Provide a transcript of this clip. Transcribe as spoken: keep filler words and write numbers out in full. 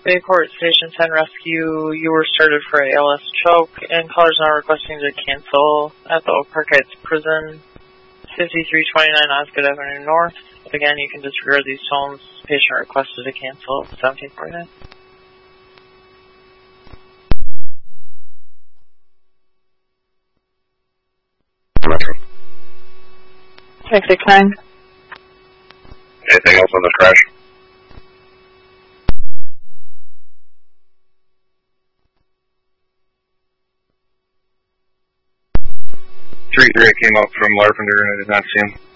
Bayport Station ten Rescue, you were started for a L S choke, and callers now requesting to cancel at the Oak Park Heights Prison, fifty-three twenty-nine Osgood Avenue North. Again, you can disregard these tones. Patient requested to cancel seventeen forty-nine. six six nine. Anything else on this crash? three three came up from Larpenter and I did not see him.